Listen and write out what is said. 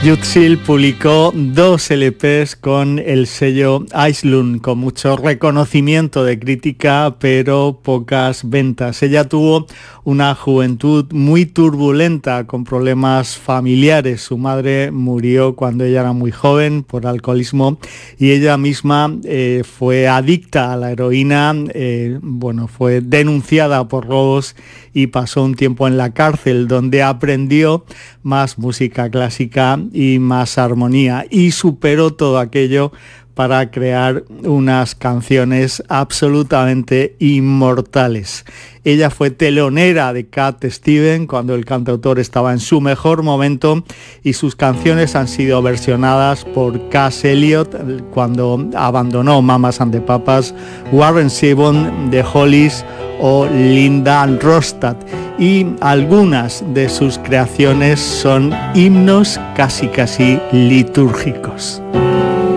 Judge publicó 2 LPs con el sello Islund, con mucho reconocimiento de crítica, pero pocas ventas. Ella tuvo una juventud muy turbulenta, con problemas familiares. Su madre murió cuando ella era muy joven por alcoholismo y ella misma fue adicta a la heroína, fue denunciada por robos y pasó un tiempo en la cárcel, donde aprendió más música clásica y más armonía, y superó todo aquello para crear unas canciones absolutamente inmortales. Ella fue telonera de Cat Stevens cuando el cantautor estaba en su mejor momento, y sus canciones han sido versionadas por Cass Elliot cuando abandonó Mamas and the Papas, Warren Zevon, The Hollies o Linda Ronstadt, y algunas de sus creaciones son himnos casi litúrgicos.